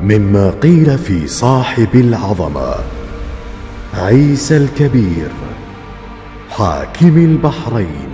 مما قيل في صاحب العظمة عيسى الكبير حاكم البحرين